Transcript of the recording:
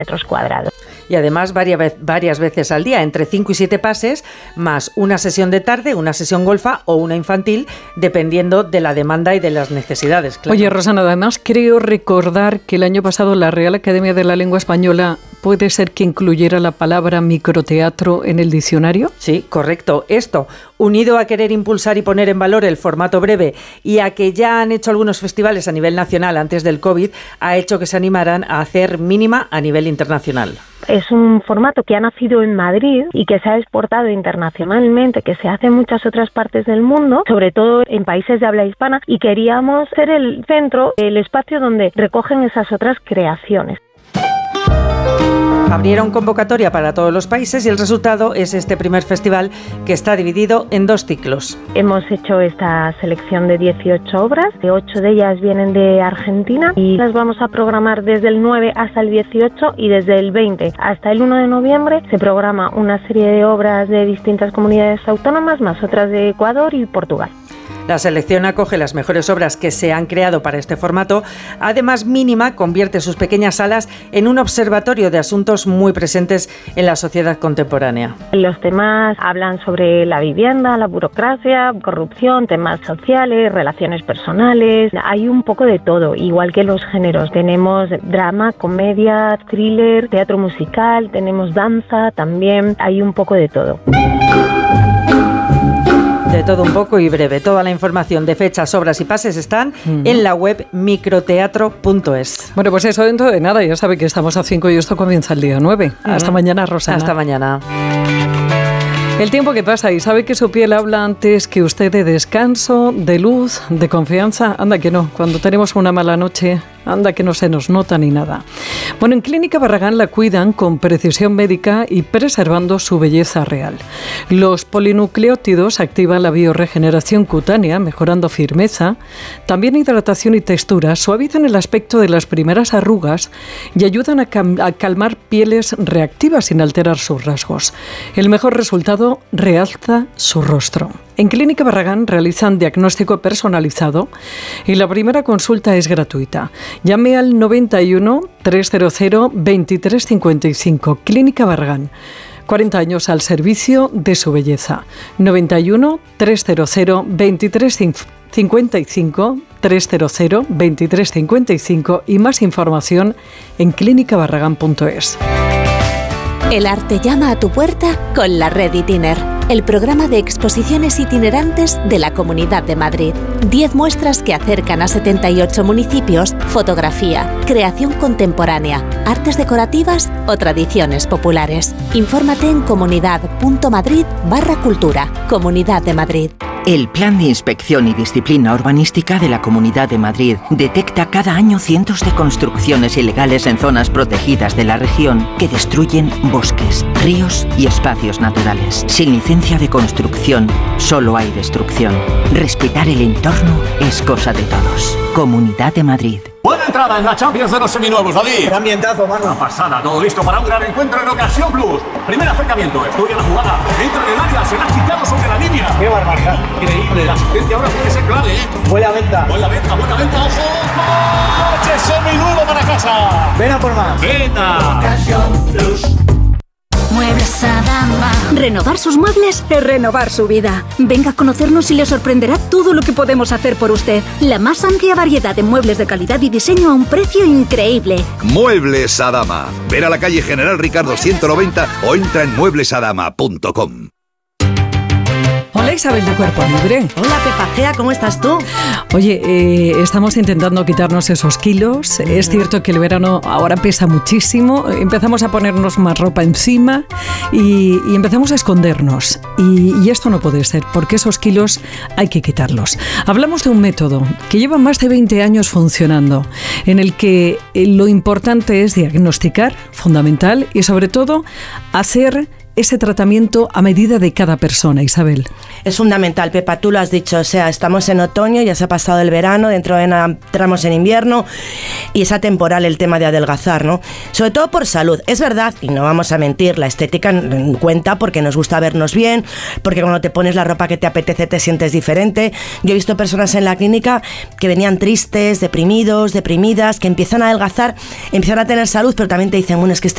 metros cuadrados. Y además varias veces al día, entre 5 y 7 pases, más una sesión de tarde, una sesión golfa o una infantil, dependiendo de la demanda y de las necesidades. Claro. Oye, Rosana, además creo recordar que el año pasado la Real Academia de la Lengua Española puede ser que incluyera la palabra microteatro en el diccionario. Sí, correcto. Esto, unido a querer impulsar y poner en valor el formato breve y a que ya han hecho algunos festivales a nivel nacional antes del COVID, ha hecho que se animaran a hacer mínima a nivel internacional. Es un formato que ha nacido en Madrid y que se ha exportado internacionalmente, que se hace en muchas otras partes del mundo, sobre todo en países de habla hispana, y queríamos ser el centro, el espacio donde recogen esas otras creaciones. Abrieron convocatoria para todos los países y el resultado es este primer festival que está dividido en 2 ciclos. Hemos hecho esta selección de 18 obras, 8 de ellas vienen de Argentina y las vamos a programar desde el 9 hasta el 18 y desde el 20 hasta el 1 de noviembre se programa una serie de obras de distintas comunidades autónomas, más otras de Ecuador y Portugal. La selección acoge las mejores obras que se han creado para este formato. Además, Mínima convierte sus pequeñas salas en un observatorio de asuntos muy presentes en la sociedad contemporánea. Los temas hablan sobre la vivienda, la burocracia, corrupción, temas sociales, relaciones personales. Hay un poco de todo, igual que los géneros. Tenemos drama, comedia, thriller, teatro musical, tenemos danza también. Hay un poco de todo. De todo un poco y breve. Toda la información de fechas, obras y pases están en la web microteatro.es. Bueno, pues eso dentro de nada. Ya sabe que estamos a 5 y esto comienza el día 9. Hasta mañana, Rosana. Hasta mañana. El tiempo que pasa y sabe que su piel habla antes que usted de descanso, de luz, de confianza. Anda que no, cuando tenemos una mala noche, anda que no se nos nota ni nada. Bueno, en Clínica Barragán la cuidan con precisión médica y preservando su belleza real. Los polinucleótidos activan la biorregeneración cutánea, mejorando firmeza, también hidratación y textura, suavizan el aspecto de las primeras arrugas y ayudan a calmar pieles reactivas sin alterar sus rasgos. El mejor resultado realza su rostro. En Clínica Barragán realizan diagnóstico personalizado y la primera consulta es gratuita. Llame al 91 300 2355. Clínica Barragán. 40 años al servicio de su belleza. 91 300 2355. 300 2355 y más información en clínicabarragán.es. El arte llama a tu puerta con la Red Itiner, el programa de exposiciones itinerantes de la Comunidad de Madrid. 10 muestras que acercan a 78 municipios, fotografía, creación contemporánea, artes decorativas o tradiciones populares. Infórmate en comunidad.madrid/cultura. Comunidad de Madrid. El Plan de Inspección y Disciplina Urbanística de la Comunidad de Madrid detecta cada año cientos de construcciones ilegales en zonas protegidas de la región que destruyen bosques, ríos y espacios naturales. Sin licencia de construcción, solo hay destrucción. Respetar el entorno es cosa de todos. Comunidad de Madrid. Buena entrada en la Champions de los seminuevos, David. Qué ambientazo, mano. Una pasada, todo listo para un gran encuentro en Ocasión Plus. Primer acercamiento, estudia la jugada, entra en el área, se la ha quitado sobre la línea. Qué barbaridad. Increíble, la asistencia ahora puede ser clave, ¿eh? Buena venta. Buena venta, ojo. ¡Coche seminuevo para casa! Ven a por más. ¡Venta! Ocasión Plus. Muebles Adama. Renovar sus muebles es renovar su vida. Venga a conocernos y le sorprenderá todo lo que podemos hacer por usted. La más amplia variedad de muebles de calidad y diseño a un precio increíble. Muebles Adama. Ven a la calle General Ricardo 190 o entra en mueblesadama.com. Hola Isabel de Cuerpo Libre. Hola Pepa Gea, ¿cómo estás tú? Oye, estamos intentando quitarnos esos kilos. Es cierto que el verano ahora pesa muchísimo. Empezamos a ponernos más ropa encima y empezamos a escondernos. Y esto no puede ser, porque esos kilos hay que quitarlos. Hablamos de un método que lleva más de 20 años funcionando, en el que lo importante es diagnosticar, fundamental, y sobre todo hacer ese tratamiento a medida de cada persona, Isabel. Es fundamental, Pepa, tú lo has dicho, o sea, estamos en otoño, ya se ha pasado el verano, dentro de nada entramos en invierno y es atemporal el tema de adelgazar, ¿no? Sobre todo por salud. Es verdad, y no vamos a mentir, la estética en cuenta porque nos gusta vernos bien, porque cuando te pones la ropa que te apetece te sientes diferente. Yo he visto personas en la clínica que venían tristes, deprimidos, deprimidas, que empiezan a adelgazar, empiezan a tener salud, pero también te dicen, bueno, es que